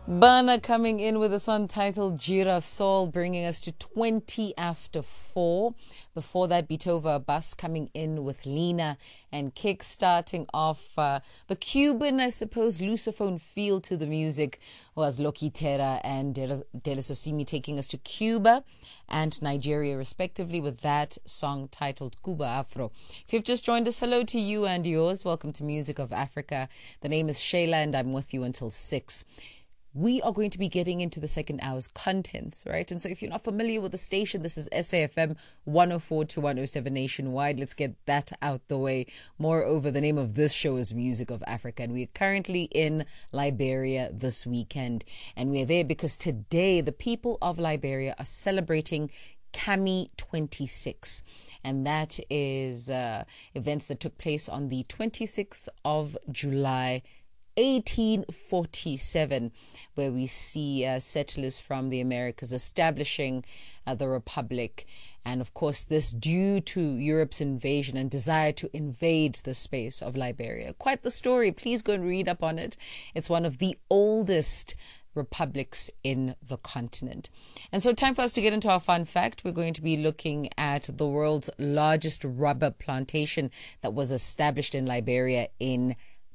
Bana coming in with this one titled Girasol, bringing us to 20 after 4. Before that, Beethoven Abbas coming in with Lena, and kick-starting off the Cuban, I suppose, Lusophone feel to the music was Loki Terra and De La Sosimi taking us to Cuba and Nigeria, respectively, with that song titled Cuba Afro. If you've just joined us, hello to you and yours. Welcome to Music of Africa. The name is Shayla, and I'm with you until 6. We are going to be getting into the second hour's contents, right? And so if you're not familiar with the station, this is SAFM 104 to 107 nationwide. Let's get that out the way. Moreover, the name of this show is Music of Africa, and we're currently in Liberia this weekend. And we're there because today the people of Liberia are celebrating Kami 26. And that is events that took place on the 26th of July 1847, where we see settlers from the Americas establishing the Republic. And of course, this due to Europe's invasion and desire to invade the space of Liberia. Quite the story. Please go and read up on it. It's one of the oldest republics in the continent. And so time for us to get into our fun fact. We're going to be looking at the world's largest rubber plantation that was established in Liberia in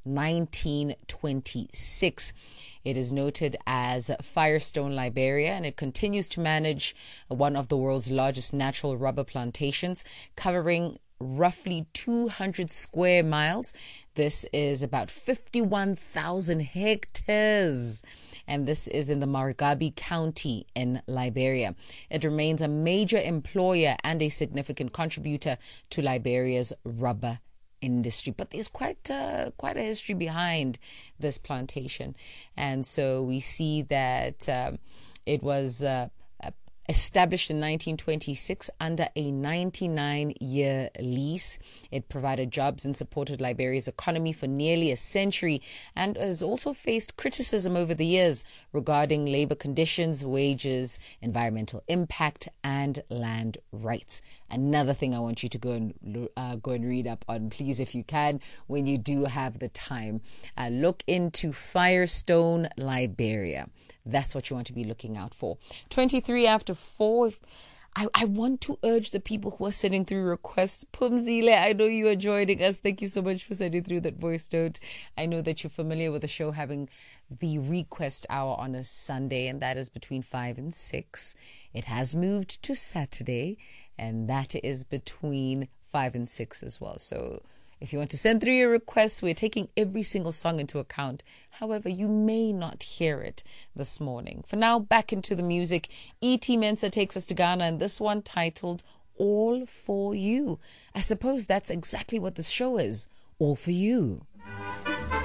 1926. It is noted as Firestone Liberia, and it continues to manage one of the world's largest natural rubber plantations, covering roughly 200 square miles. This is about 51,000 hectares. And this is in the Margabi County in Liberia. It remains a major employer and a significant contributor to Liberia's rubber industry, but there's quite a history behind this plantation. And so we see that it was established in 1926 under a 99-year lease. It provided jobs and supported Liberia's economy for nearly a century, and has also faced criticism over the years regarding labor conditions, wages, environmental impact, and land rights. Another thing I want you to go and read up on, please, if you can, when you do have the time. Look into Firestone Liberia. That's what you want to be looking out for. 23 after 4. I want to urge the people who are sending through requests. Pumzile, I know you are joining us. Thank you so much for sending through that voice note. I know that you're familiar with the show having the request hour on a Sunday, and that is between 5 and 6. It has moved to Saturday, and that is between 5 and 6 as well. So if you want to send through your requests, we're taking every single song into account. However, you may not hear it this morning. For now, back into the music. E.T. Mensah takes us to Ghana, and this one titled All For You. I suppose that's exactly what this show is. All for you.